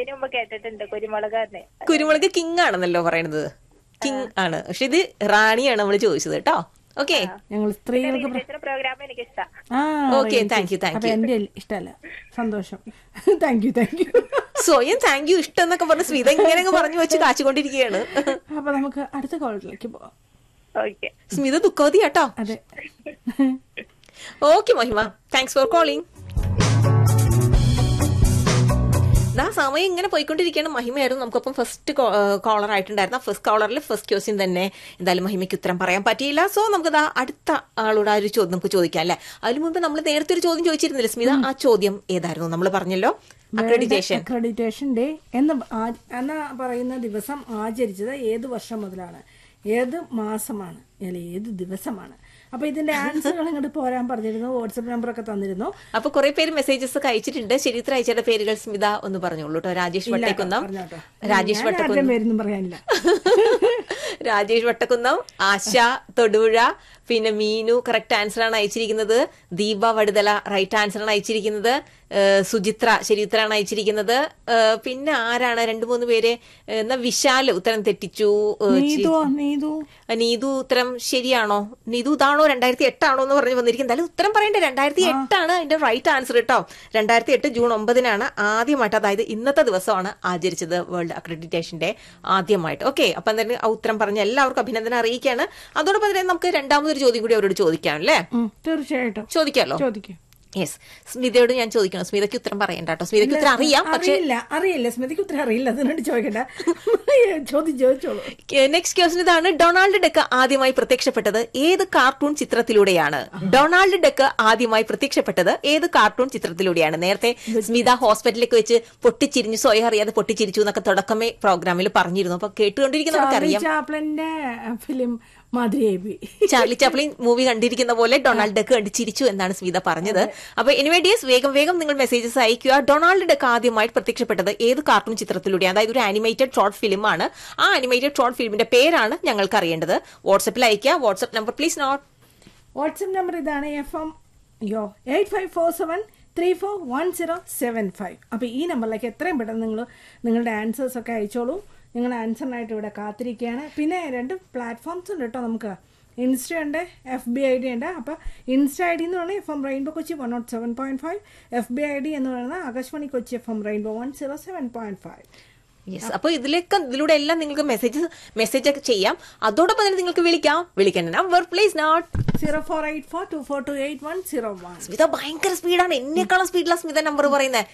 ഇതിനു മുമ്പ് കേട്ടിട്ടുണ്ട് കുരുമുളക്. കുരുമുളക് കിങ് ആണെന്നല്ലോ പറയണത്. കിങ് ആണ്, പക്ഷെ ഇത് റാണിയാണ് നമ്മൾ ചോദിച്ചത് കേട്ടോ. ഓക്കെ, ഞങ്ങൾ സ്ത്രീകൾക്ക് പ്രോഗ്രാം എനിക്ക് ഇഷ്ടം. Okay, thank you. എന്റെ ഇഷ്ടമല്ല. സന്തോഷം. Thank you. സ്വയം താങ്ക് യു ഇഷ്ടം എന്നൊക്കെ പറഞ്ഞ് സ്മിത ഇങ്ങനെ പറഞ്ഞു വെച്ച് കാച്ചുകൊണ്ടിരിക്കുകയാണ്. അപ്പൊ നമുക്ക് അടുത്ത കോളിലേക്ക് പോവാം. സ്മിത ദുഃഖവതി കേട്ടോ. അതെ. ഓക്കെ മഹിമ, താങ്ക്സ് ഫോർ കോളിംഗ്. സമയം ഇങ്ങനെ പോയിക്കൊണ്ടിരിക്കുകയാണ്. മഹിമയായിരുന്നു നമുക്കൊപ്പം first collar ആയിട്ടുണ്ടായിരുന്ന. First കോളറിൽ first question തന്നെ എന്തായാലും മഹിമയ്ക്ക് ഉത്തരം പറയാൻ പറ്റിയില്ല. സോ നമുക്ക് അടുത്ത ആളോട് ആ ഒരു ചോദ്യം നമുക്ക് ചോദിക്കാം അല്ലെ. അതിനു മുമ്പ് നമ്മൾ നേരത്തെ ഒരു ചോദ്യം ചോദിച്ചിരുന്നില്ല സ്മിത, ആ ചോദ്യം ഏതായിരുന്നു? നമ്മൾ പറഞ്ഞല്ലോ അക്രഡിറ്റേഷൻ ഡേ എന്ന് പറയുന്ന ദിവസം ആചരിച്ചത് ഏത് വർഷം മുതലാണ്, ഏത് മാസമാണ്, ഏത് ദിവസമാണ്? അപ്പൊ ഇതിന്റെ ആൻസറുകൾ ഇങ്ങോട്ട് പോരാൻ പറഞ്ഞിരുന്നു. വാട്സ്ആപ്പ് നമ്പറൊക്കെ തന്നിരുന്നു. അപ്പൊ കുറെ പേര് മെസ്സേജസ് ഒക്കെ അയച്ചിട്ടുണ്ട്. ചരിത്ര അയച്ചയുടെ പേരുകൾ സ്മിത ഒന്ന് പറഞ്ഞോളൂ കേട്ടോ. രാജേഷ് വട്ടക്കുന്നം, രാജേഷ് വട്ടക്കുന്നം, ആശ തൊടുപുഴ, പിന്നെ മീനു കറക്റ്റ് ആൻസർ ആണ് അയച്ചിരിക്കുന്നത്. ദീപ വടുതല റൈറ്റ് ആൻസർ ആണ് അയച്ചിരിക്കുന്നത്. സുചിത്ര ശരിയുത്തരാണ് അയച്ചിരിക്കുന്നത്. പിന്നെ ആരാണ് 2-3 പേര്? എന്നാ വിശാൽ ഉത്തരം തെറ്റിച്ചു. നീതു ഉത്തരം ശരിയാണോ? നീതു ഇതാണോ 2008 ആണോ എന്ന് പറഞ്ഞു വന്നിരിക്കും. എന്തായാലും ഉത്തരം പറയണ്ടേ, 2008 ആണ് അതിന്റെ റൈറ്റ് ആൻസർ കേട്ടോ. 2008 ജൂൺ 9 ആദ്യമായിട്ട്, അതായത് ഇന്നത്തെ ദിവസമാണ് ആചരിച്ചത് വേൾഡ് അക്രഡിറ്റേഷൻ ഡേ ആദ്യമായിട്ട്. ഓക്കെ, അപ്പൊ എന്തായാലും ആ ഉത്തരം പറഞ്ഞ എല്ലാവർക്കും അഭിനന്ദനം അറിയിക്കുകയാണ്. അതോടൊപ്പം തന്നെ നമുക്ക് രണ്ടാമതൊരു ചോദ്യം കൂടി അവരോട് ചോദിക്കാം അല്ലേ? തീർച്ചയായിട്ടും ചോദിക്കാമല്ലോ. യെസ്, സ്മിതയോട് ഞാൻ ചോദിക്കണം. സ്മിതയ്ക്ക് ഉത്തരം പറയണ്ട കേട്ടോ. സ്മിതയ്ക്ക് ഉത്തരം അറിയാം, പക്ഷേ അറിയില്ല. സ്മിതയ്ക്ക് ഉത്തരം അറിയില്ല, അതിനോട് ചോദിക്കണ്ട. ചോദിച്ചോളൂ. നെക്സ്റ്റ് ക്വസ്റ്റ്യൻ ഇതാണ്. ഡൊണാൾഡ് ഡക്ക് ആദ്യമായി പ്രത്യക്ഷപ്പെട്ടത് ഏത് കാർട്ടൂൺ ചിത്രത്തിലൂടെയാണ്? ഡൊണാൾഡ് ഡക്ക് ആദ്യമായി പ്രത്യക്ഷപ്പെട്ടത് ഏത് കാർട്ടൂൺ ചിത്രത്തിലൂടെയാണ്? നേരത്തെ സ്മിത ഹോസ്പിറ്റലിലേക്ക് വെച്ച് പൊട്ടിച്ചിരിഞ്ഞു, സ്വയം അറിയാതെ പൊട്ടിച്ചിരിച്ചു എന്നൊക്കെ തുടക്കമേ പ്രോഗ്രാമിൽ പറഞ്ഞിരുന്നു. അപ്പൊ കേട്ടുകൊണ്ടിരിക്കുന്നവർക്കറിയാം. ചാപ്ലിന്റെ ഫിലിം ചാർലി ചാപ്ലിൻ മൂവി കണ്ടിരിക്കുന്ന പോലെ ഡൊണാൾഡ് ഡക്ക് കണ്ട് ചിരിച്ചു എന്നാണ് സ്മിത പറഞ്ഞത്. അപ്പൊ എനിവേ ഡിയേഴ്സ്, വേഗം നിങ്ങൾ മെസ്സേജസ് അയക്കുക. ഡൊണാൾഡ് ഡക്ക് ആദ്യമായിട്ട് പ്രത്യക്ഷപ്പെട്ടത് ഏത് കാർട്ടൂൺ ചിത്രത്തിലൂടെയാണ്? അതായത് ഒരു ആനിമേറ്റഡ് ഷോർട്ട് ഫിലിം ആണ്. ആ ആനിമേറ്റഡ് ഷോർട്ട് ഫിലിമിന്റെ പേരാണ് ഞങ്ങൾക്ക് അറിയേണ്ടത്. വാട്സ്ആപ്പിൽ അയക്കുക. WhatsApp number please note. WhatsApp number ഇതാണ് FM 8547341075. അപ്പൊ ഈ നമ്പറിലേക്ക് എത്രയും പെട്ടെന്ന് നിങ്ങളുടെ ആൻസേഴ്സ് ഒക്കെ അയച്ചോളൂ. നിങ്ങൾ ആൻസറിനായിട്ട് ഇവിടെ കാത്തിരിക്കുകയാണ്. പിന്നെ 2 പ്ലാറ്റ്ഫോംസ് ഉണ്ട് കേട്ടോ. നമുക്ക് ഇൻസ്റ്റ ഉണ്ട്, FB ID ഉണ്ട്. അപ്പോൾ ഇൻസ്റ്റ ID എന്ന് പറയുന്നത് FM rainbow Kochi 107.5, FB ID എന്ന് പറയുന്നത് Akashvani Kochi FM rainbow 107.5. Yes, അപ്പൊ ഇതിലൂടെ എല്ലാം നിങ്ങൾക്ക് മെസ്സേജ് ഒക്കെ ചെയ്യാം. അതോടൊപ്പം തന്നെ നിങ്ങൾക്ക് വിളിക്കാൻ നമ്പർ പ്ലീസ് നോട്ട് 0484242801. സ്മിത ഭയങ്കര സ്പീഡാണ്, എന്നെക്കാളും സ്പീഡിലാണ് സ്മിത നമ്പർ പറയുന്നത്.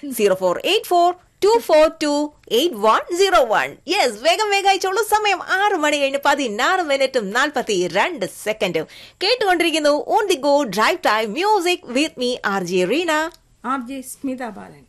0484242801. യെസ്, വേഗം അയച്ചോളൂ. സമയം 6 മണി കഴിഞ്ഞ് 16 മിനിറ്റും 42 സെക്കൻഡും. കേട്ടുകൊണ്ടിരിക്കുന്നു on the go drive time music with me RJ Reena, RJ Smitha Balan.